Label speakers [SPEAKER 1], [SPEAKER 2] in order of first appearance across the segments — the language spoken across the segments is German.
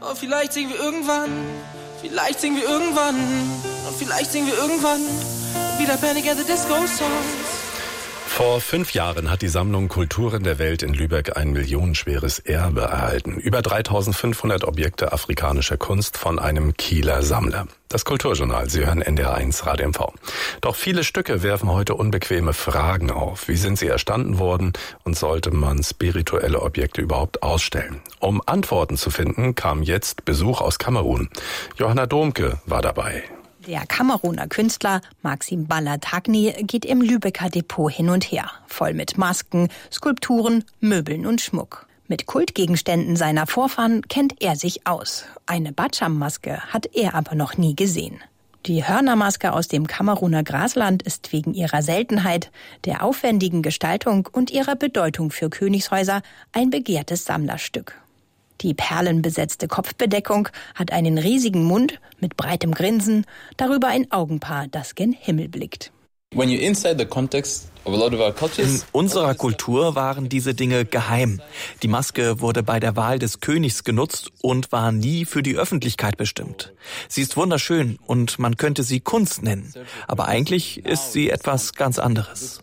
[SPEAKER 1] Oh, vielleicht singen wir irgendwann, und vielleicht singen wir irgendwann wieder Panic at the Disco Songs.
[SPEAKER 2] Vor 5 Jahren hat die Sammlung Kulturen der Welt in Lübeck ein millionenschweres Erbe erhalten. Über 3500 Objekte afrikanischer Kunst von einem Kieler Sammler. Das Kulturjournal, Sie hören NDR 1 Radio MV. Doch viele Stücke werfen heute unbequeme Fragen auf. Wie sind sie erstanden worden und sollte man spirituelle Objekte überhaupt ausstellen? Um Antworten zu finden, kam jetzt Besuch aus Kamerun. Johanna Domke war dabei.
[SPEAKER 3] Der Kameruner Künstler Maxime Bala-Tagni geht im Lübecker Depot hin und her, voll mit Masken, Skulpturen, Möbeln und Schmuck. Mit Kultgegenständen seiner Vorfahren kennt er sich aus. Eine Batscham-Maske hat er aber noch nie gesehen. Die Hörnermaske aus dem Kameruner Grasland ist wegen ihrer Seltenheit, der aufwendigen Gestaltung und ihrer Bedeutung für Königshäuser ein begehrtes Sammlerstück. Die perlenbesetzte Kopfbedeckung hat einen riesigen Mund mit breitem Grinsen, darüber ein Augenpaar, das gen Himmel blickt.
[SPEAKER 4] In unserer Kultur waren diese Dinge geheim. Die Maske wurde bei der Wahl des Königs genutzt und war nie für die Öffentlichkeit bestimmt. Sie ist wunderschön und man könnte sie Kunst nennen. Aber eigentlich ist sie etwas ganz anderes.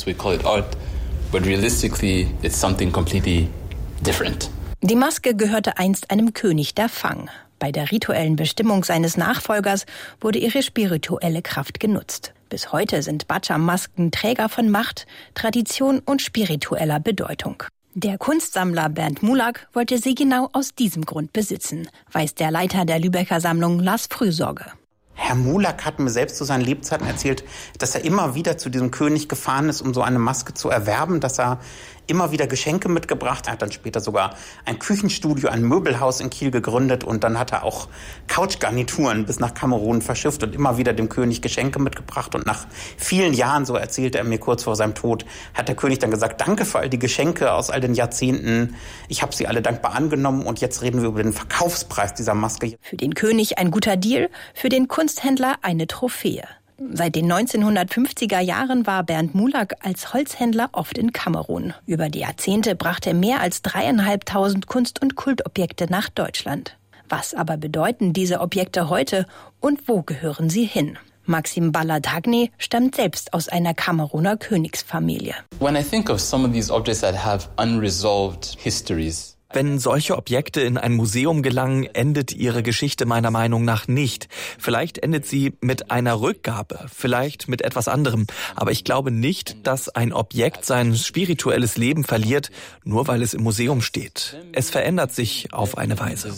[SPEAKER 3] Die Maske gehörte einst einem König der Fang. Bei der rituellen Bestimmung seines Nachfolgers wurde ihre spirituelle Kraft genutzt. Bis heute sind Batscham-Masken Träger von Macht, Tradition und spiritueller Bedeutung. Der Kunstsammler Bernd Mulak wollte sie genau aus diesem Grund besitzen, weiß der Leiter der Lübecker Sammlung Lars Frühsorge.
[SPEAKER 5] Herr Mulak hat mir selbst zu seinen Lebzeiten erzählt, dass er immer wieder zu diesem König gefahren ist, um so eine Maske zu erwerben, dass er immer wieder Geschenke mitgebracht hat. Er hat dann später sogar ein Küchenstudio, ein Möbelhaus in Kiel gegründet und dann hat er auch Couchgarnituren bis nach Kamerun verschifft und immer wieder dem König Geschenke mitgebracht. Und nach vielen Jahren, so erzählte er mir kurz vor seinem Tod, hat der König dann gesagt, danke für all die Geschenke aus all den Jahrzehnten. Ich habe sie alle dankbar angenommen und jetzt reden wir über den Verkaufspreis dieser Maske.
[SPEAKER 3] Für den König ein guter Deal, für den Kunsthändler eine Trophäe. Seit den 1950er Jahren war Bernd Mulak als Holzhändler oft in Kamerun. Über die Jahrzehnte brachte er mehr als 3.500 Kunst- und Kultobjekte nach Deutschland. Was aber bedeuten diese Objekte heute und wo gehören sie hin? Maxime Bala-Tagni stammt selbst aus einer Kameruner Königsfamilie.
[SPEAKER 4] When I think of some of these objects that have unresolved histories. Wenn solche Objekte in ein Museum gelangen, endet ihre Geschichte meiner Meinung nach nicht. Vielleicht endet sie mit einer Rückgabe, vielleicht mit etwas anderem. Aber ich glaube nicht, dass ein Objekt sein spirituelles Leben verliert, nur weil es im Museum steht. Es verändert sich auf eine Weise.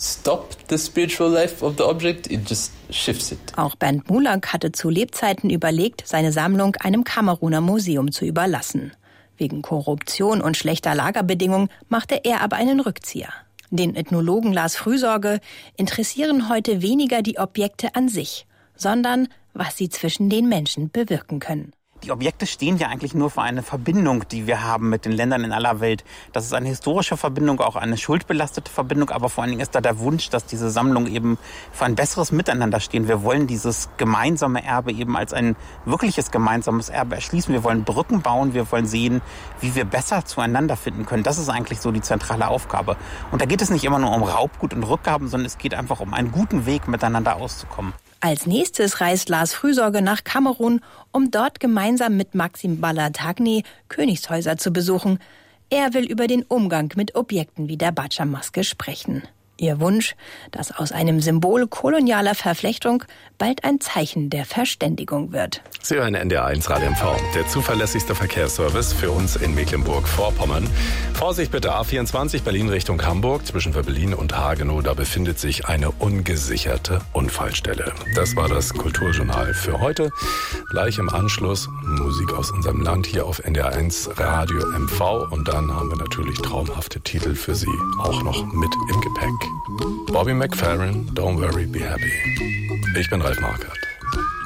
[SPEAKER 3] Auch Bernd Mulak hatte zu Lebzeiten überlegt, seine Sammlung einem Kameruner Museum zu überlassen. Wegen Korruption und schlechter Lagerbedingungen machte er aber einen Rückzieher. Den Ethnologen Lars Frühsorge interessieren heute weniger die Objekte an sich, sondern was sie zwischen den Menschen bewirken können.
[SPEAKER 5] Die Objekte stehen ja eigentlich nur für eine Verbindung, die wir haben mit den Ländern in aller Welt. Das ist eine historische Verbindung, auch eine schuldbelastete Verbindung, aber vor allen Dingen ist da der Wunsch, dass diese Sammlungen eben für ein besseres Miteinander stehen. Wir wollen dieses gemeinsame Erbe eben als ein wirkliches gemeinsames Erbe erschließen. Wir wollen Brücken bauen, wir wollen sehen, wie wir besser zueinander finden können. Das ist eigentlich so die zentrale Aufgabe. Und da geht es nicht immer nur um Raubgut und Rückgaben, sondern es geht einfach um einen guten Weg, miteinander auszukommen.
[SPEAKER 3] Als nächstes reist Lars Frühsorge nach Kamerun, um dort gemeinsam mit Maxime Bala-Tagni Königshäuser zu besuchen. Er will über den Umgang mit Objekten wie der Batscham-Maske sprechen. Ihr Wunsch, dass aus einem Symbol kolonialer Verflechtung bald ein Zeichen der Verständigung wird.
[SPEAKER 2] Sie hören NDR 1 Radio MV, der zuverlässigste Verkehrsservice für uns in Mecklenburg-Vorpommern. Vorsicht bitte, A24 Berlin Richtung Hamburg, zwischen Berlin und Hagenow, da befindet sich eine ungesicherte Unfallstelle. Das war das Kulturjournal für heute. Gleich im Anschluss Musik aus unserem Land hier auf NDR 1 Radio MV und dann haben wir natürlich traumhafte Titel für Sie auch noch mit im Gepäck. Bobby McFerrin, Don't Worry, Be Happy. Ich bin Ralf Markert.